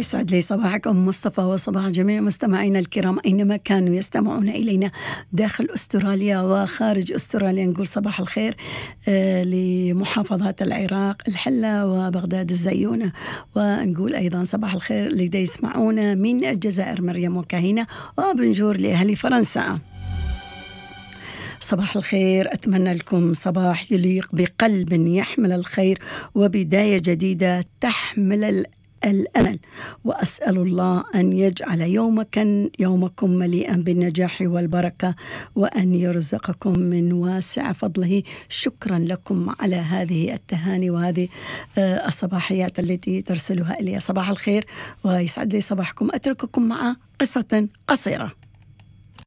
يسعد لي صباحك أم مصطفى وصباح جميع مستمعينا الكرام أينما كانوا يستمعون إلينا داخل أستراليا وخارج أستراليا. نقول صباح الخير لمحافظات العراق الحلة وبغداد الزيونة، ونقول أيضا صباح الخير اللي يسمعونا من الجزائر مريم وكاهنة وبنجور لأهل فرنسا. صباح الخير، أتمنى لكم صباح يليق بقلب يحمل الخير وبداية جديدة تحمل الأمل، وأسأل الله أن يجعل يومكم مليئا بالنجاح والبركة، وأن يرزقكم من واسع فضله. شكرا لكم على هذه التهاني وهذه الصباحيات التي ترسلها إلي. صباح الخير ويسعد لي صباحكم. أترككم مع قصة قصيرة.